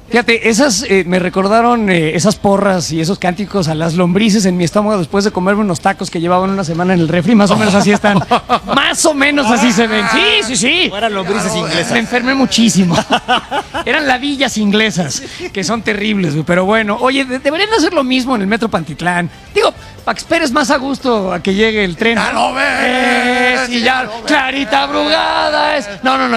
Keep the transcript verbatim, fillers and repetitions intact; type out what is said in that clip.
Fíjate, esas eh, me recordaron eh, esas porras y esos cánticos a las lombrices en mi estómago después de comerme unos tacos que llevaban una semana en el refri. Más o menos así están. Más o menos así se ven. Sí, sí, sí. O eran lombrices Claro, inglesas. Me enfermé muchísimo. Eran ladillas inglesas, que son terribles, güey. Pero bueno, oye, de- deberían hacer lo mismo en el Metro Pantitlán. Digo, para que esperes más a gusto a que llegue el tren. ¡Ya lo ves! Eh, sí, ya, ¡Ya lo ves! Clarita Brugada es. No, no, no.